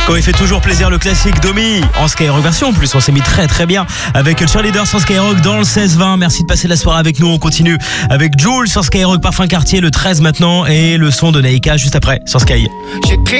Quand il fait toujours plaisir, le classique Domi en Skyrock version. En plus, on s'est mis très très bien avec Cheerleader sur Skyrock dans le 16-20. Merci de passer la soirée avec nous. On continue avec Jules sur Skyrock, Parfum Quartier, le 13 maintenant, et le son de Naïka juste après sur Sky.